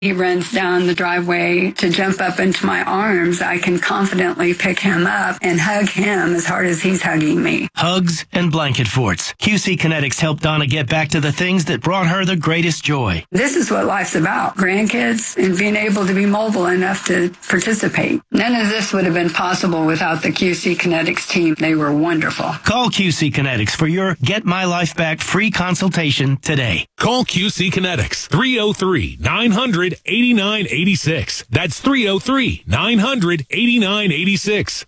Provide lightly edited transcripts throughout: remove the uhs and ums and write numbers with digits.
he runs down the driveway to jump up into my arms, I can confidently pick him up and hug him as hard as he's hugging me. Hugs and blanket forts. QC Kinetics helped Donna get back to the things that brought her the greatest joy. This is what life's about. Grandkids and being able to be mobile enough to participate. None of this would have been possible without the QC Kinetics team. They were wonderful. Call QC Kinetics for your Get My Life Back free consultation today. Call QC Kinetics, 303-900-8986. That's 303-900-8986.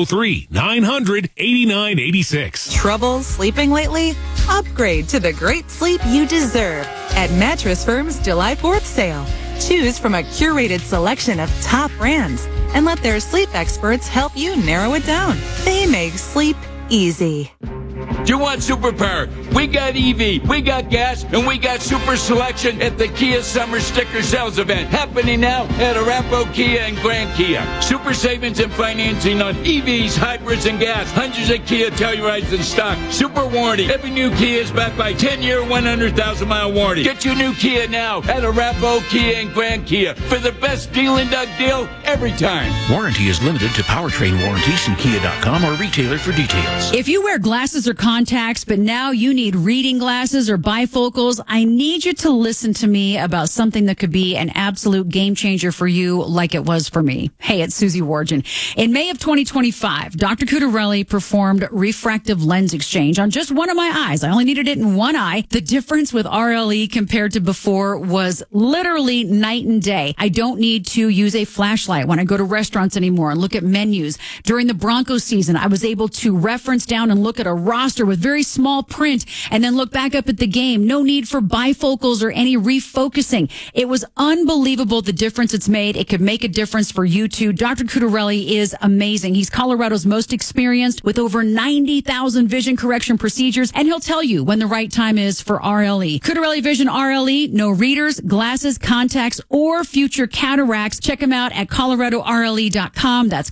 303-900-8986. Trouble sleeping lately? Upgrade to the great sleep you deserve at Mattress Firm's July 4th sale. Choose from a curated selection of top brands and let their sleep experts help you narrow it down. They make sleep easy. Do you want superpower? We got EV, we got gas, and we got super selection at the Kia Summer Sticker Sales event happening now at Arapahoe Kia and Grand Kia. Super savings and financing on EVs, hybrids, and gas. Hundreds of Kia Tellurides in stock. Super warranty. Every new Kia is backed by 10-year, 100,000-mile warranty. Get your new Kia now at Arapahoe Kia and Grand Kia for the best deal and Doug deal every time. Warranty is limited to powertrain warranties. See Kia.com or retailer for details. If you wear glasses or contacts, but now you need reading glasses or bifocals, I need you to listen to me about something that could be an absolute game changer for you like it was for me. Hey, it's Susie Wargin. In May of 2025, Dr. Cutarelli performed refractive lens exchange on just one of my eyes. I only needed it in one eye. The difference with RLE compared to before was literally night and day. I don't need to use a flashlight when I go to restaurants anymore and look at menus. During the Broncos season, I was able to reference down and look at a roster with very small print and then look back up at the game. No need for bifocals or any refocusing. It was unbelievable the difference it's made. It could make a difference for you too. Dr. Cutarelli is amazing. He's Colorado's most experienced with over 90,000 vision correction procedures, and he'll tell you when the right time is for RLE. Cutarelli Vision RLE, no readers, glasses, contacts, or future cataracts. Check him out at ColoradoRLE.com. That's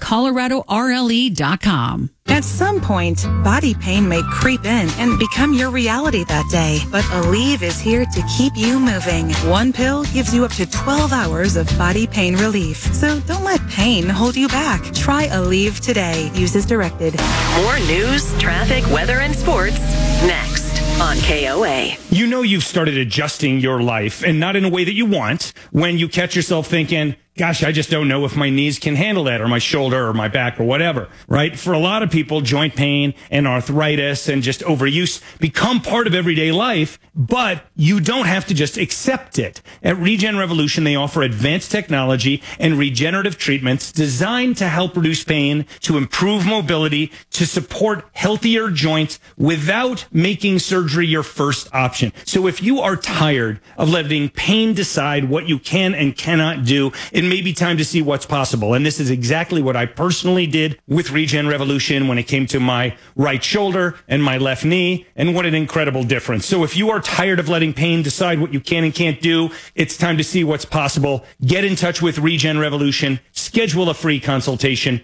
ColoradoRLE.com. At some point, body pain may creep in and become your reality that day. But Aleve is here to keep you moving. One pill gives you up to 12 hours of body pain relief. So don't let pain hold you back. Try Aleve today. Use as directed. More news, traffic, weather, and sports next on KOA. You know you've started adjusting your life, and not in a way that you want, when you catch yourself thinking, gosh, I just don't know if my knees can handle that, or my shoulder, or my back, or whatever, right? For a lot of people, joint pain and arthritis and just overuse become part of everyday life, but you don't have to just accept it. At Regen Revolution, they offer advanced technology and regenerative treatments designed to help reduce pain, to improve mobility, to support healthier joints without making surgery your first option. So if you are tired of letting pain decide what you can and cannot do, it may be time to see what's possible. And this is exactly what I personally did with Regen Revolution when it came to my right shoulder and my left knee, and what an incredible difference. So if you are tired of letting pain decide what you can and can't do, it's time to see what's possible. Get in touch with Regen Revolution. Schedule a free consultation,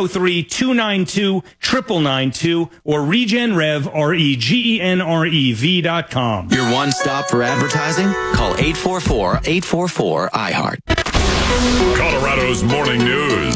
303-292-9992 or regenrev, REGENREV.com. Your one stop for advertising? Call 844-844-iHeart. Colorado's Morning News.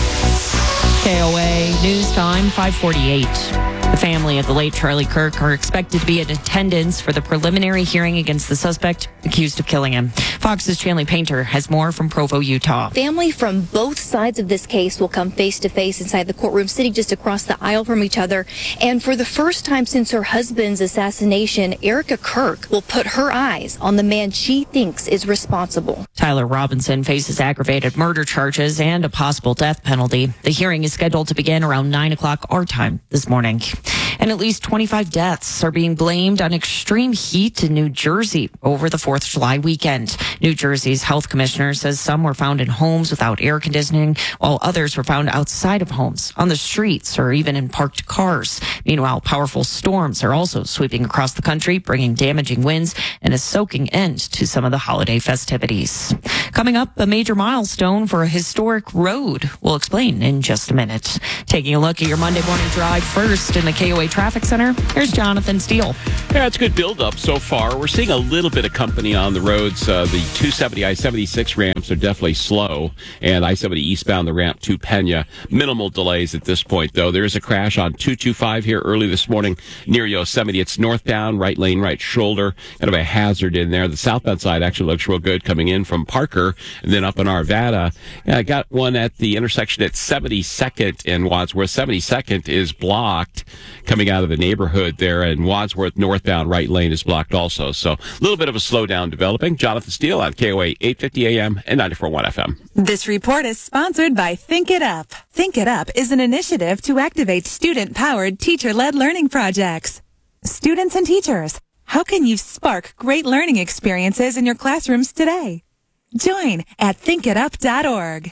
KOA News Time, 5:48. The family of the late Charlie Kirk are expected to be in attendance for the preliminary hearing against the suspect accused of killing him. Fox's Chanley Painter has more from Provo, Utah. Family from both sides of this case will come face to face inside the courtroom, sitting just across the aisle from each other. And for the first time since her husband's assassination, Erica Kirk will put her eyes on the man she thinks is responsible. Tyler Robinson faces aggravated murder charges and a possible death penalty. The hearing is scheduled to begin around 9 o'clock our time this morning. And at least 25 deaths are being blamed on extreme heat in New Jersey over the 4th of July weekend. New Jersey's health commissioner says some were found in homes without air conditioning, while others were found outside of homes, on the streets, or even in parked cars. Meanwhile, powerful storms are also sweeping across the country, bringing damaging winds and a soaking end to some of the holiday festivities. Coming up, a major milestone for a historic road. We'll explain in just a minute. Taking a look at your Monday morning drive first in the KOA Traffic Center. Here's Jonathan Steele. Yeah, it's good build-up so far. We're seeing a little bit of company on the roads. The 270 I-76 ramps are definitely slow, and I-70 eastbound the ramp to Pena. Minimal delays at this point, though. There is a crash on 225 here early this morning near Yosemite. It's northbound, right lane, right shoulder. Kind of a hazard in there. The southbound side actually looks real good coming in from Parker and then up in Arvada. Yeah, I got one at the intersection at 72nd and Wadsworth. 72nd is blocked coming out of the neighborhood there, and Wadsworth northbound right lane is blocked also. So a little bit of a slowdown developing. Jonathan Steele on KOA 850 AM and 94.1 FM. This report is sponsored by Think It Up. Think It Up is an initiative to activate student-powered, teacher-led learning projects. Students and teachers, how can you spark great learning experiences in your classrooms today? Join at thinkitup.org.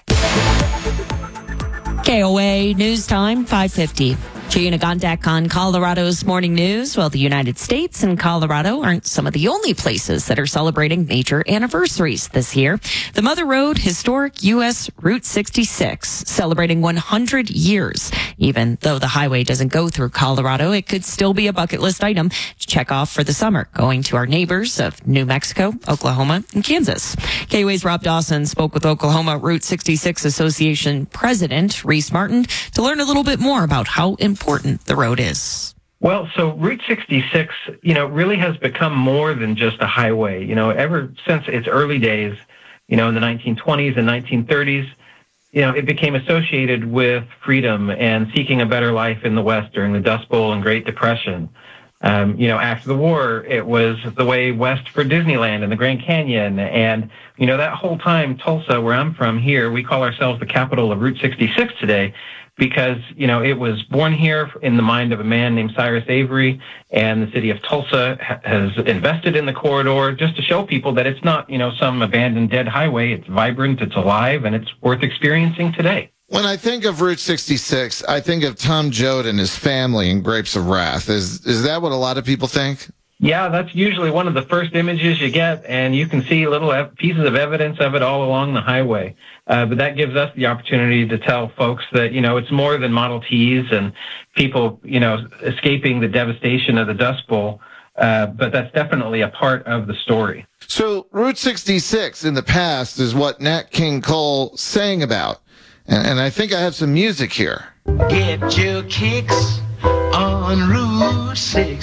KOA News Time, 5:50. Gina Gondek on Colorado's Morning News. Well, the United States and Colorado aren't some of the only places that are celebrating major anniversaries this year. The Mother Road, historic U.S. Route 66, celebrating 100 years. Even though the highway doesn't go through Colorado, it could still be a bucket list item to check off for the summer, going to our neighbors of New Mexico, Oklahoma, and Kansas. KOA's Rob Dawson spoke with Oklahoma Route 66 Association President Reese Martin to learn a little bit more about how important the road is. Well, so Route 66, really has become more than just a highway. Ever since its early days, in the 1920s and 1930s, it became associated with freedom and seeking a better life in the West during the Dust Bowl and Great Depression. After the war, it was the way west for Disneyland and the Grand Canyon. And, that whole time, Tulsa, where I'm from here, we call ourselves the capital of Route 66 today because, it was born here in the mind of a man named Cyrus Avery, and the city of Tulsa has invested in the corridor just to show people that it's not, some abandoned dead highway. It's vibrant, it's alive, and it's worth experiencing today. When I think of Route 66, I think of Tom Joad and his family in Grapes of Wrath. Is that what a lot of people think? Yeah, that's usually one of the first images you get, and you can see little pieces of evidence of it all along the highway. But that gives us the opportunity to tell folks that, it's more than Model Ts and people, escaping the devastation of the Dust Bowl. But that's definitely a part of the story. So Route 66 in the past is what Nat King Cole sang about. And I think I have some music here. Get your kicks on Route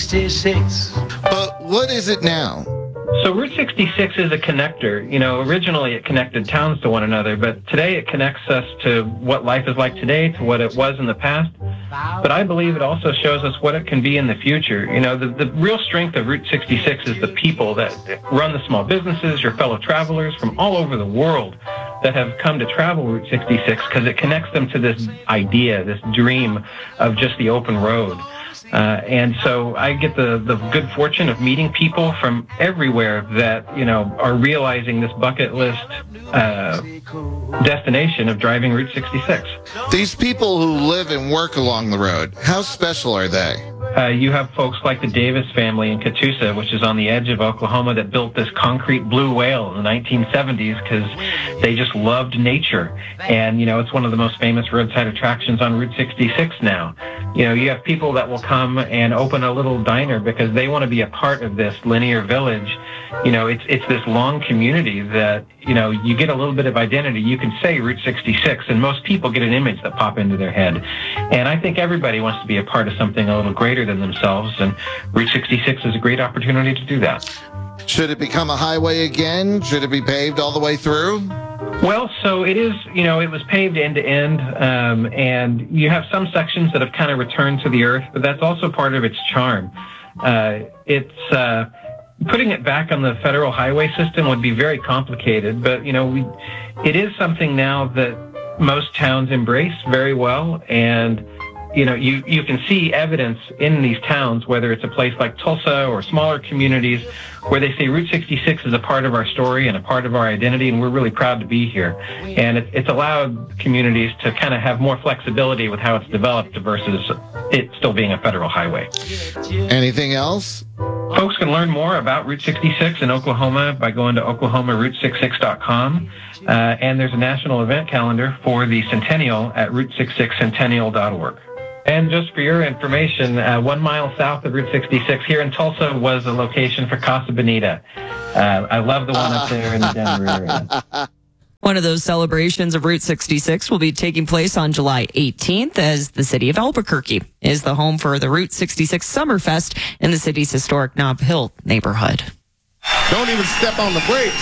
66. But what is it now? So Route 66 is a connector. Originally it connected towns to one another, but today it connects us to what life is like today, to what it was in the past. But I believe it also shows us what it can be in the future. The real strength of Route 66 is the people that run the small businesses, your fellow travelers from all over the world that have come to travel Route 66 because it connects them to this idea, this dream of just the open road. And so I get the good fortune of meeting people from everywhere that, are realizing this bucket list destination of driving Route 66. These people who live and work along the road, how special are they? You have folks like the Davis family in Catoosa, which is on the edge of Oklahoma, that built this concrete blue whale in the 1970s because they just loved nature. And, it's one of the most famous roadside attractions on Route 66 now. You have people that will come and open a little diner because they want to be a part of this linear village. It's this long community that, you get a little bit of identity. You can say Route 66, and most people get an image that pop into their head. And I think everybody wants to be a part of something a little greater than themselves, and Route 66 is a great opportunity to do that. Should it become a highway again? Should it be paved all the way through? Well, so it is, it was paved end to end, and you have some sections that have kind of returned to the earth, but that's also part of its charm. Putting it back on the federal highway system would be very complicated, but, it is something now that most towns embrace very well, and you can see evidence in these towns, whether it's a place like Tulsa or smaller communities, where they say Route 66 is a part of our story and a part of our identity, and we're really proud to be here. And it's allowed communities to kind of have more flexibility with how it's developed versus it still being a federal highway. Anything else? Folks can learn more about Route 66 in Oklahoma by going to oklahomaroute66.com. And there's a national event calendar for the Centennial at route66centennial.org. And just for your information, 1 mile south of Route 66 here in Tulsa was a location for Casa Bonita. I love the one up there in the Denver area. One of those celebrations of Route 66 will be taking place on July 18th as the city of Albuquerque is the home for the Route 66 Summerfest in the city's historic Nob Hill neighborhood. Don't even step on the brakes.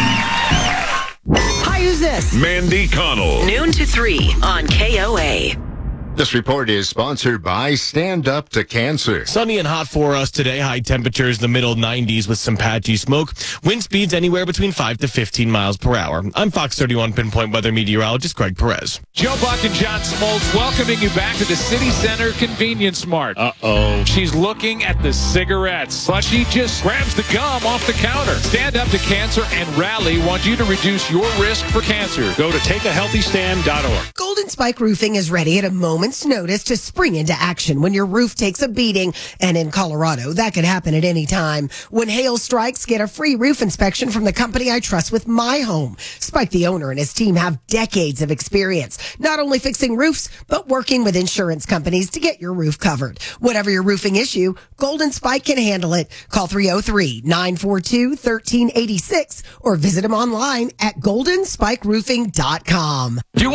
Hi, who's this? Mandy Connell. Noon to 3 on KOA. This report is sponsored by Stand Up to Cancer. Sunny and hot for us today. High temperatures in the middle 90s with some patchy smoke. Wind speeds anywhere between 5 to 15 miles per hour. I'm Fox 31 Pinpoint Weather Meteorologist Greg Perez. Joe Buck and John Smoltz welcoming you back to the City Center Convenience Mart. Uh-oh. She's looking at the cigarettes, but she just grabs the gum off the counter. Stand Up to Cancer and Rally want you to reduce your risk for cancer. Go to takeahealthystand.org. Golden Spike Roofing is ready at a moment's notice to spring into action when your roof takes a beating. And in Colorado, that could happen at any time. When hail strikes, get a free roof inspection from the company I trust with my home. Spike, the owner, and his team have decades of experience, not only fixing roofs, but working with insurance companies to get your roof covered. Whatever your roofing issue, Golden Spike can handle it. Call 303-942-1386 or visit them online at goldenspikeroofing.com.